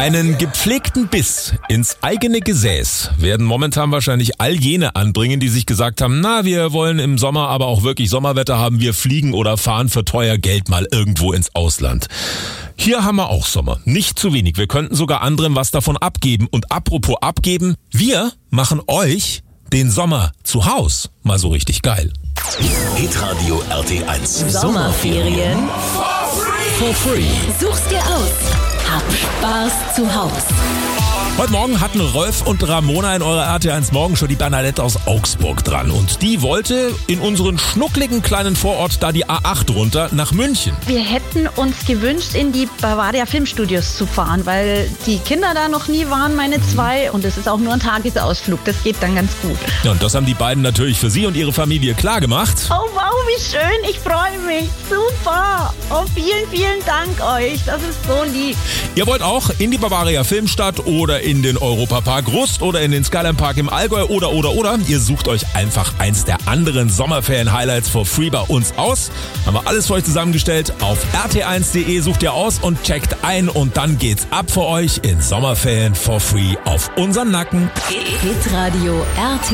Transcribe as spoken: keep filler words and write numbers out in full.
Einen gepflegten Biss ins eigene Gesäß werden momentan wahrscheinlich all jene anbringen, die sich gesagt haben, na, wir wollen im Sommer aber auch wirklich Sommerwetter haben, wir fliegen oder fahren für teuer Geld mal irgendwo ins Ausland. Hier haben wir auch Sommer. Nicht zu wenig. Wir könnten sogar anderen was davon abgeben. Und apropos abgeben, wir machen euch den Sommer zu Haus mal so richtig geil. Hitradio R T eins. Sommerferien For free. Such's dir aus. Hab Spaß zu Haus. Heute Morgen hatten Rolf und Ramona in eurer R T eins Morgen schon die Bernadette aus Augsburg dran. Und die wollte in unseren schnuckligen kleinen Vorort da die A acht runter nach München. Wir hätten uns gewünscht, in die Bavaria Filmstudios zu fahren, weil die Kinder da noch nie waren, meine zwei. Und es ist auch nur ein Tagesausflug, das geht dann ganz gut. Ja, und das haben die beiden natürlich für sie und ihre Familie klar gemacht. Oh wow, wie schön, ich freue mich. Super. Oh, vielen, vielen Dank euch, das ist so lieb. Ihr wollt auch in die Bavaria Filmstadt oder in den Europapark Rust oder in den Skyline Park im Allgäu oder, oder, oder. Ihr sucht euch einfach eins der anderen Sommerferien-Highlights for free bei uns aus. Haben wir alles für euch zusammengestellt. Auf r t eins punkt de sucht ihr aus und checkt ein und dann geht's ab für euch in Sommerferien for free auf unseren Nacken. Hitradio R T